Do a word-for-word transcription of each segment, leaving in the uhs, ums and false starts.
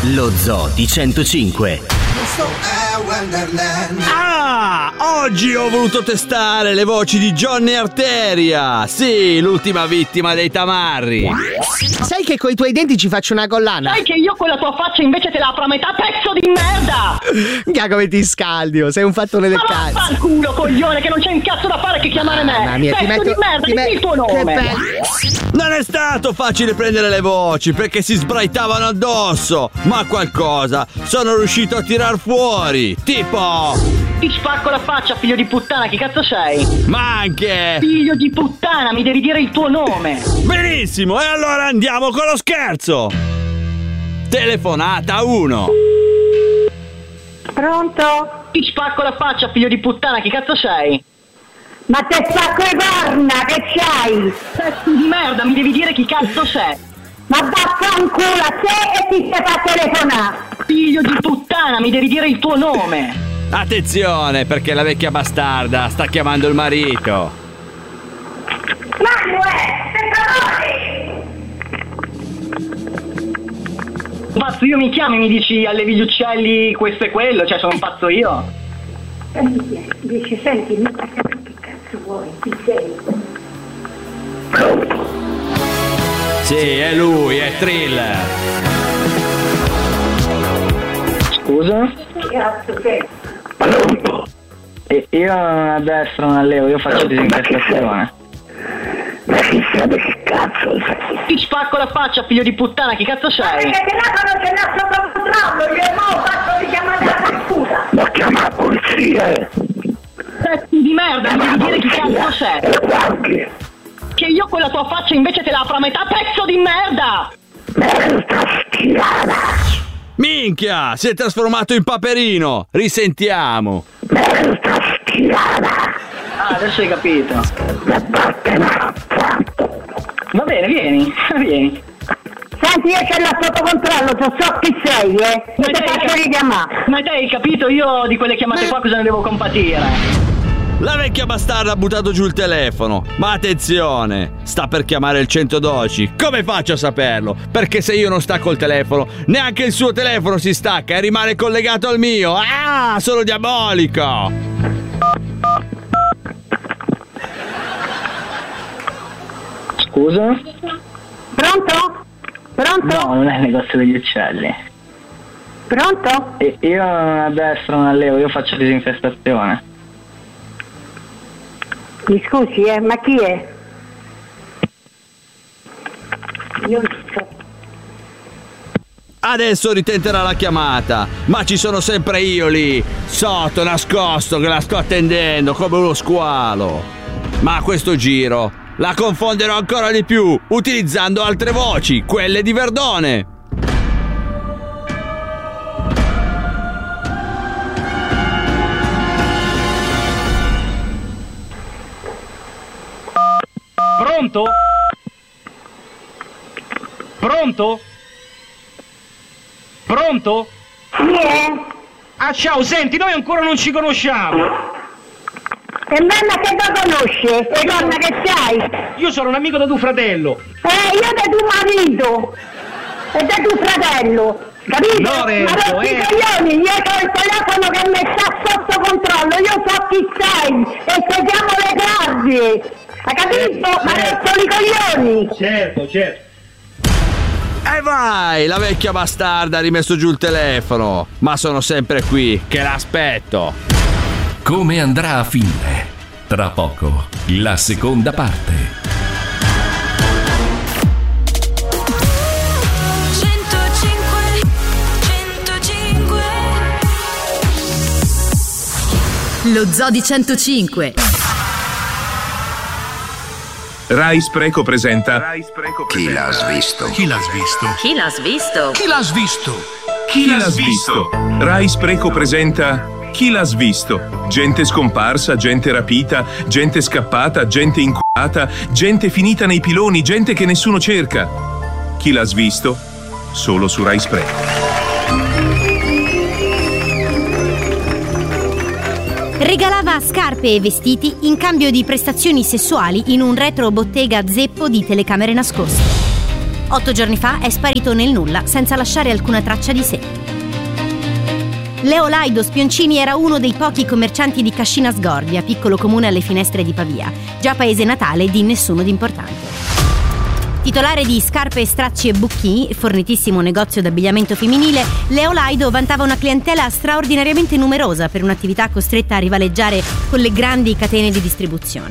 Lo Zoo di centocinque. Ah, oggi ho voluto testare le voci di Johnny Arteria. Sì, l'ultima vittima dei tamarri. Sai che coi tuoi denti ci faccio una collana? Sai che io con la tua faccia invece te la apro a metà, pezzo di merda! Mica come ti scaldi, oh, sei un fattone del cazzo. Ma fa culo, coglione, che non c'è un cazzo da fare che chiamare me. Mamma mia, pezzo ti metto, di merda, ti dimmi met- il tuo nome. Che Non è stato facile prendere le voci perché si sbraitavano addosso, ma qualcosa sono riuscito a tirar fuori. Tipo, Ti spacco la faccia, figlio di puttana, chi cazzo sei? ma anche Figlio di puttana, mi devi dire il tuo nome. benissimo, e allora andiamo con lo scherzo. Telefonata uno. Pronto? Ti spacco la faccia, figlio di puttana, chi cazzo sei? Ma te spacco le corna, che c'hai? Pezzo di merda, mi devi dire chi cazzo sei. Ma vaffanculo a te e ti stai fa telefonare. Figlio di puttana, mi devi dire il tuo nome. Attenzione, perché la vecchia bastarda sta chiamando il marito. Pazzo, io mi chiami e mi dici allevi gli uccelli questo e quello, cioè sono un pazzo io. Dice, senti, mi fa capire che cazzo vuoi, chi sei? Sì, è lui, è Thriller. Scusa? Che cazzo sei? E io a destra non allevo, io faccio disinfestazione. Ma chi sa che cazzo fai? Ti spacco la faccia, figlio di puttana, chi cazzo sei? Perché telefono ce l'ha sotto controllo, io mo faccio richiamare la scusa. Ma chiama la polizia. Pezzo di merda, mi devi dire chi cazzo sei. Che io con la tua faccia invece te la apro a metà, pezzo di merda! Merda schiava. Minchia, si è trasformato in Paperino. Risentiamo. Merda schiava. Ah, adesso hai capito. Ma vattene. Va bene, vieni, vieni. Senti, io ce l'ho sotto controllo, so, so chi sei, eh. Ma Non ti te hai faccio cap- richiamare. Ma te hai capito, io di quelle chiamate qua cosa ne devo compatire? La vecchia bastarda ha buttato giù il telefono. Ma attenzione, sta per chiamare il centododici. Come faccio a saperlo? Perché se io non stacco il telefono, neanche il suo telefono si stacca e rimane collegato al mio. Ah, sono diabolico. Scusa? Pronto? Pronto? No, non è il negozio degli uccelli. Pronto? E io a destra non allevo, io faccio disinfestazione. Mi scusi, eh, ma chi è? Io non so. Adesso ritenterà la chiamata, ma ci sono sempre io lì, sotto, nascosto, che la sto attendendo come uno squalo. Ma a questo giro la confonderò ancora di più, utilizzando altre voci, quelle di Verdone. Pronto? Pronto? Pronto? Chi è? Ah, ciao, senti, noi ancora non ci conosciamo. E mamma che lo conosce? E donna che sei? Io sono un amico di tuo fratello. Eh, io da tuo marito. E da tuo fratello. Capito? Lorenzo, ma non ti eh. coglioni, io ho il telefono che mi sta sotto controllo, io so chi sei e se chiamo le guardie. Hai capito? Ma restano i coglioni! Certo, certo. E vai, la vecchia bastarda ha rimesso giù il telefono. Ma sono sempre qui, che l'aspetto. Come andrà a finire? Tra poco, la seconda parte. Lo Zoo di centocinque. Rai Spreco presenta Chi l'ha svisto? Chi l'ha svisto? Chi l'ha svisto? Chi l'ha svisto? Chi l'ha svisto? Rai Spreco presenta Chi l'ha svisto? Gente scomparsa, gente rapita, gente scappata, gente inculata, gente finita nei piloni, gente che nessuno cerca. Chi l'ha svisto? Solo su Rai Spreco. Regalava scarpe e vestiti in cambio di prestazioni sessuali in un retro bottega zeppo di telecamere nascoste. Otto giorni fa è sparito nel nulla senza lasciare alcuna traccia di sé. Leo Laido Spioncini era uno dei pochi commercianti di Cascina Sgorbia, piccolo comune alle finestre di Pavia, già paese natale di nessuno d'importante. Titolare di Scarpe, Stracci e Bucchi, fornitissimo negozio d'abbigliamento femminile, Leo Laido vantava una clientela straordinariamente numerosa per un'attività costretta a rivaleggiare con le grandi catene di distribuzione.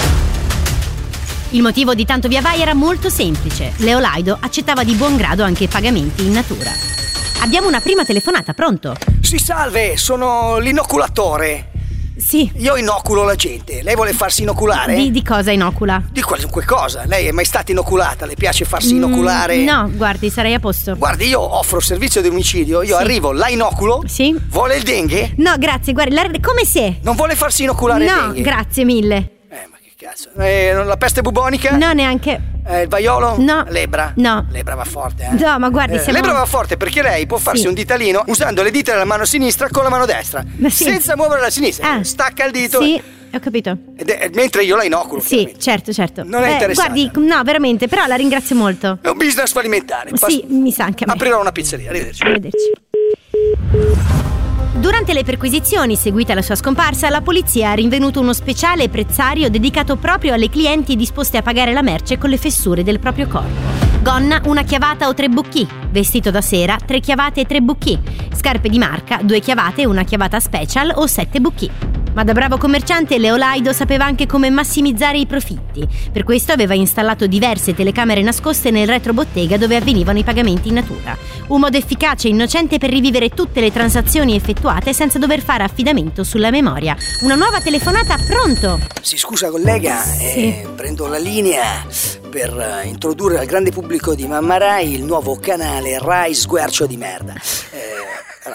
Il motivo di tanto via vai era molto semplice. Leo Laido accettava di buon grado anche pagamenti in natura. Abbiamo una prima telefonata, pronto? Sì, salve, sono l'inoculatore. Sì. Io inoculo la gente. Lei vuole farsi inoculare? Di, di cosa inocula? Di qualunque cosa. Lei è mai stata inoculata? Le piace farsi inoculare? Mm, no, guardi, sarei a posto. Guardi, io offro servizio di omicidio. Io sì. arrivo, la inoculo. Sì. Vuole il dengue? No, grazie, guardi, la, come se? Non vuole farsi inoculare no, il dengue? No, grazie mille. Eh, ma che cazzo? Eh, la peste bubonica? No, neanche. Eh, il vaiolo? No. Lebra? No. Lebra va forte, eh? No, ma guardi, eh, siamo... Lebra va forte perché lei può farsi sì. un ditalino usando le dita della mano sinistra con la mano destra. Ma sì. Senza muovere la sinistra. Ah. Stacca il dito. Sì, ho capito. Ed è, mentre io la inoculo. Sì, certo, certo. Non è eh, interessante. Guardi, no, veramente, però la ringrazio molto. È un business fallimentare. Pas- sì, mi sa anche a me. Aprirò una pizzeria, arrivederci. Arrivederci. Durante le perquisizioni seguite alla sua scomparsa, la polizia ha rinvenuto uno speciale prezzario dedicato proprio alle clienti disposte a pagare la merce con le fessure del proprio corpo. Gonna, una chiavata o tre bucchi. Vestito da sera, tre chiavate e tre bucchi. Scarpe di marca, due chiavate e una chiavata special o sette bucchi. Ma da bravo commerciante, Leo Laido sapeva anche come massimizzare i profitti. Per questo aveva installato diverse telecamere nascoste nel retrobottega dove avvenivano i pagamenti in natura. Un modo efficace e innocente per rivivere tutte le transazioni effettuate senza dover fare affidamento sulla memoria. Una nuova telefonata, pronto? Si scusa collega, sì. eh, prendo la linea per uh, introdurre al grande pubblico di Mamma Rai il nuovo canale Rai Sguercio di Merda. Eh,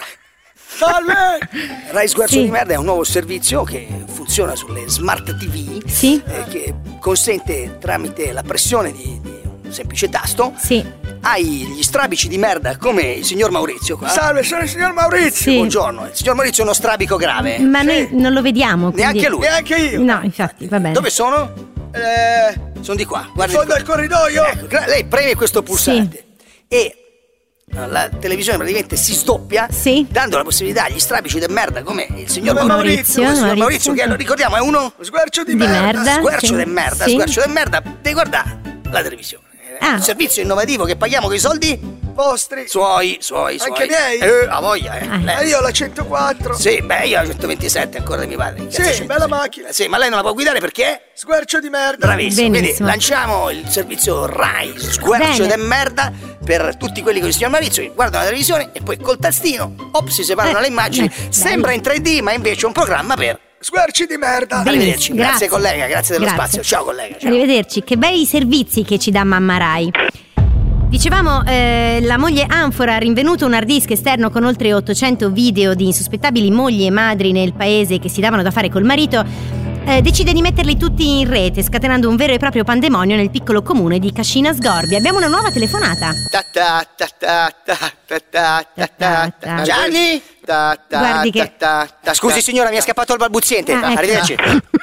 Salve! Rai Sguarcio sì. di Merda è un nuovo servizio che funziona sulle smart tivù, sì. eh, che consente tramite la pressione di, di un semplice tasto sì. hai gli strabici di merda come il signor Maurizio qua. Salve, sono il signor Maurizio. Sì. Buongiorno, il signor Maurizio è uno strabico grave. Ma sì. noi non lo vediamo. Quindi... Neanche lui. Neanche io. No, infatti, va bene. Dove sono? Eh, sono di qua. Guardi in fondo al corridoio. Ecco, lei preme questo pulsante sì. e la televisione praticamente si sdoppia, sì. dando la possibilità agli strabici di merda come il signor Maurizio, Maurizio, il signor Maurizio, Maurizio che lo ricordiamo è uno sguarcio di, di merda, merda sguarcio sì. di merda, sì. sguarcio di merda, devi guardare la televisione. Ah. Un servizio innovativo che paghiamo con i soldi vostri, suoi, suoi, suoi. Anche miei? Eh, a voglia, eh. Ah. Lei. E io ho la centoquattro. Sì, beh, io ho la centoventisette ancora di mio padre. Sì, cento bella macchina. Sì, ma lei non la può guidare perché? Sguarcio di merda. Bravissimo. Benissimo. Quindi lanciamo il servizio Rai Sguarcio Bene. di merda per tutti quelli con il signor Maurizio che guardano la televisione e poi col tastino, op, si separano Eh, le immagini. eh, Sembra in tre D, ma invece è un programma per Sguarci di merda. Benissimo, Arrivederci. Grazie, grazie. collega, grazie dello Grazie. spazio. Ciao collega. Ciao. Arrivederci, che bei servizi che ci dà Mamma Rai. Dicevamo, eh, la moglie Anfora ha rinvenuto un hard disk esterno con oltre ottocento video di insospettabili mogli e madri nel paese che si davano da fare col marito. Eh, decide di metterli tutti in rete, scatenando un vero e proprio pandemonio nel piccolo comune di Cascina Sgorbia. Abbiamo una nuova telefonata. Ta ta ta ta ta ta ta ta ta ta. Gianni? Ta ta Guardi che- ta ta ta. Scusi signora, mi è scappato il balbuziente. Ah, ecco. Arrivederci.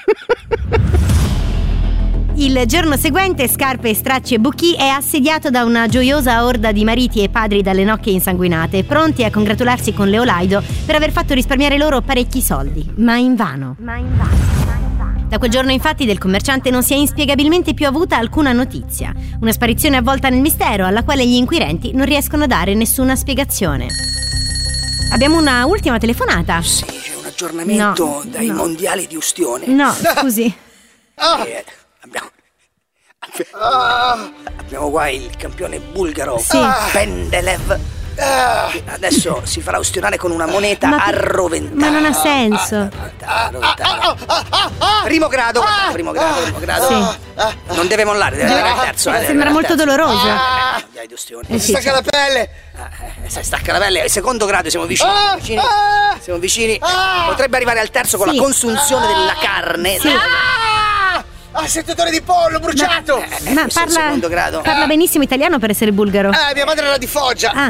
Il giorno seguente, Scarpe, Stracci e Bucchi è assediato da una gioiosa orda di mariti e padri dalle nocche insanguinate, pronti a congratularsi con Leo Laido per aver fatto risparmiare loro parecchi soldi, ma invano. Ma invano. Da quel giorno infatti del commerciante non si è inspiegabilmente più avuta alcuna notizia. Una sparizione avvolta nel mistero alla quale gli inquirenti non riescono a dare nessuna spiegazione. Abbiamo una ultima telefonata. Sì, c'è un aggiornamento No, dai no. mondiali di Ustione. No, scusi. Eh, abbiamo, abbiamo, abbiamo qua il campione bulgaro Sì. Pendelev. Che adesso si farà ustionare con una moneta Ma- arroventata. Ma non ha senso. Primo grado, guarda, primo grado, primo grado. Sì. Non deve mollare, deve arrivare al terzo. eh, deve Sembra arrivare al molto terzo. doloroso. Ah, mondiali di Ustione. Eh sì, Stacca certo. la pelle. Eh, sai, stacca la pelle, secondo grado, siamo vicini, Ah, vicini, ah, siamo vicini. ah. Potrebbe arrivare al terzo con Sì. la consunzione della carne. Sì. Ah! Ah, sentatore di pollo bruciato. Eh, Ma questo è il parla, secondo grado. parla benissimo italiano per essere bulgaro. Eh, mia madre era di Foggia. Ah, Sì,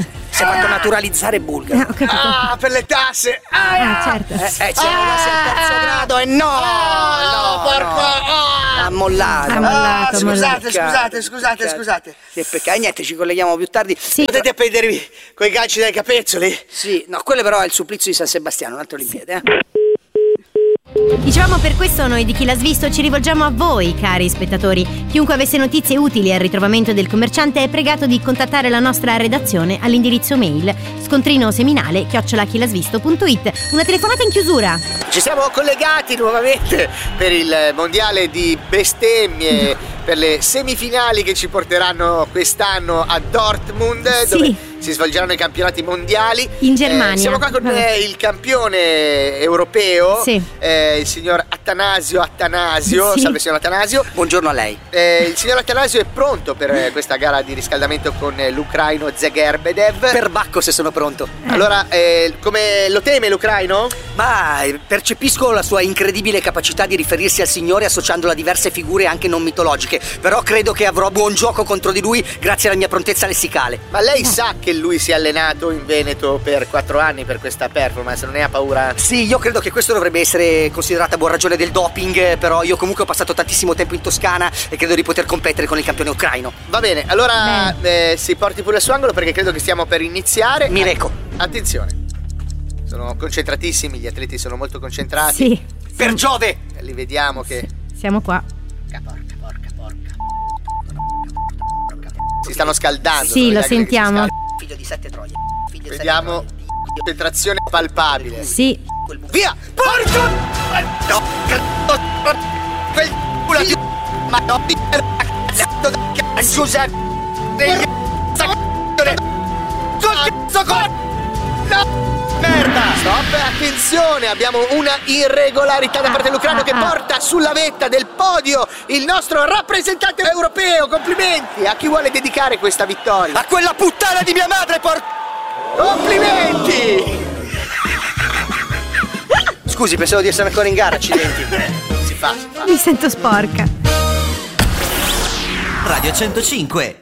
si è fatto naturalizzare bulgaro. Ah, per le tasse. Ah, Ah, certo. Eh, eh, c'era quasi al terzo grado e no! no, no, porco. no. Ha mollato. Ha mollato, Ah, ha scusate, mollato. scusate, scusate, Peccato. scusate. Che peccato, niente, ci colleghiamo più tardi. Sì. Potete appendervi coi ganci dai capezzoli? Sì, no, quello però è il supplizio di San Sebastiano, un altro Olimpiade, eh. Dicevamo per questo noi di Chi l'ha svisto ci rivolgiamo a voi, cari spettatori. Chiunque avesse notizie utili al ritrovamento del commerciante è pregato di contattare la nostra redazione all'indirizzo mail scontrinoseminale chiocciola chilasvisto punto it. Una telefonata in chiusura. Ci siamo collegati nuovamente per il mondiale di bestemmie, per le semifinali che ci porteranno quest'anno a Dortmund, Sì. dove si svolgeranno i campionati mondiali. In Germania. Eh, siamo qua con eh, il campione europeo, Sì. eh, il signor Attanasio Attanasio. Sì. Salve signor Attanasio. Buongiorno a lei. Eh, il signor Attanasio è pronto per eh, questa gara di riscaldamento con eh, l'ucraino Zegerbedev. Per Bacco se sono pronto. Allora, eh, come lo teme l'ucraino? Ma eh, percepisco la sua incredibile capacità di riferirsi al Signore associandolo a diverse figure anche non mitologiche. Però credo che avrò buon gioco contro di lui grazie alla mia prontezza lessicale. Ma lei sa che lui si è allenato in Veneto per quattro anni per questa performance, non ne ha paura? Sì, io credo che questo dovrebbe essere considerata buona ragione del doping, però io comunque ho passato tantissimo tempo in Toscana e credo di poter competere con il campione ucraino. Va bene, allora eh, si porti pure il suo angolo perché credo che stiamo per iniziare. Mi reco. Attenzione, sono concentratissimi, gli atleti sono molto concentrati. Sì. Per Giove! E li vediamo che Siamo qua. porca, porca, porca. Si stanno scaldando. Sì, sono lo gli angoli che si sentiamo. scaldano. Figlio di sette troie. Figlio di sette Vediamo concentrazione palpabile. Sì. troie. Via! Porco! No, quel culo di... Ma no, di... Scusa! No! Merda! Stop, attenzione, abbiamo una irregolarità da parte dell'ucraino che porta sulla vetta del podio il nostro rappresentante europeo. Complimenti! A chi vuole dedicare questa vittoria? A quella puttana di mia madre, por... Complimenti! Scusi, pensavo di essere ancora in gara, accidenti. Si fa, si fa. Mi sento sporca. Radio centocinque.